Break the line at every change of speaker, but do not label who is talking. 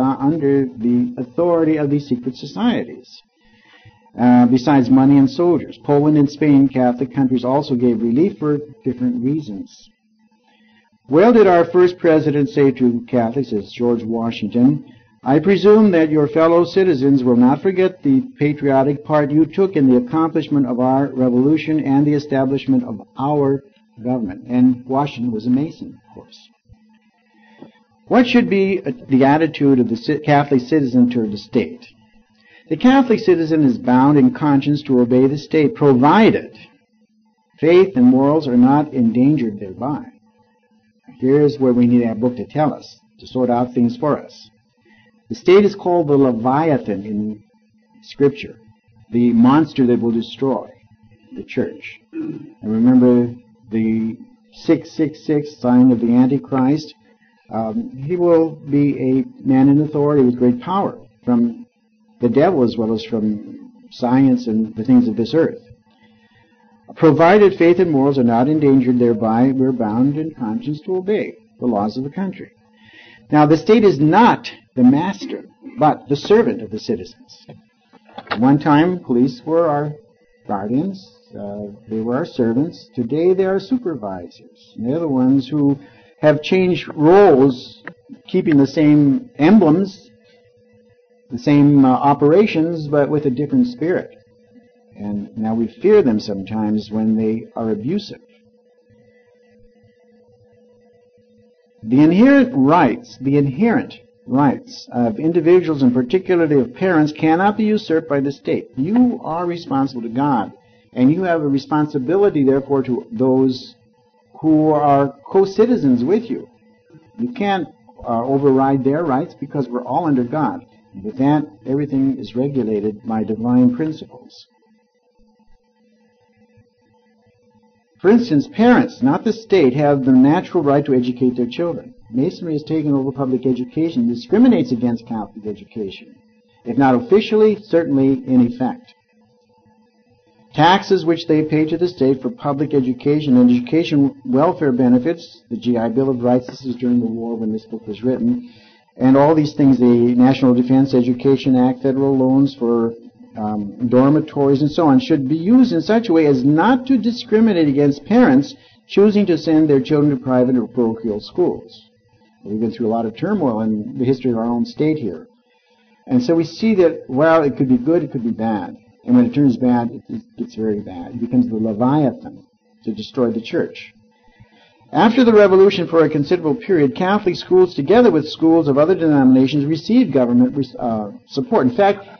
under the authority of these secret societies. Besides money and soldiers, Poland and Spain, Catholic countries, also gave relief for different reasons. Well did our first president say to Catholics, as George Washington, "I presume that your fellow citizens will not forget the patriotic part you took in the accomplishment of our revolution and the establishment of our government." And Washington was a Mason, of course. What should be the attitude of the Catholic citizen toward the state? The Catholic citizen is bound in conscience to obey the state, provided faith and morals are not endangered thereby. Here's where we need a book to tell us, to sort out things for us. The state is called the Leviathan in Scripture, the monster that will destroy the church. And remember the 666 sign of the Antichrist. He will be a man in authority with great power from the devil as well as from science and the things of this earth. Provided faith and morals are not endangered thereby, we're bound in conscience to obey the laws of the country. Now, the state is not the master, but the servant of the citizens. At one time, police were our guardians. They were our servants. Today, they are supervisors. And they're the ones who have changed roles, keeping the same emblems, the same operations, but with a different spirit. And now we fear them sometimes when they are abusive. The inherent rights of individuals, and particularly of parents, cannot be usurped by the state. You are responsible to God, and you have a responsibility, therefore, to those who are co-citizens with you. You can't override their rights because we're all under God. With that, everything is regulated by divine principles. For instance, parents, not the state, have the natural right to educate their children. Masonry has taken over public education and discriminates against Catholic education, if not officially, certainly in effect. Taxes which they pay to the state for public education and education welfare benefits, the GI Bill of Rights, this is during the war when this book was written, and all these things, the National Defense Education Act, federal loans for dormitories and so on, should be used in such a way as not to discriminate against parents choosing to send their children to private or parochial schools. We've been through a lot of turmoil in the history of our own state here. And so we see that, well, it could be good, it could be bad. And when it turns bad, it gets very bad. It becomes the Leviathan to destroy the church. After the Revolution, for a considerable period, Catholic schools, together with schools of other denominations, received government support. In fact,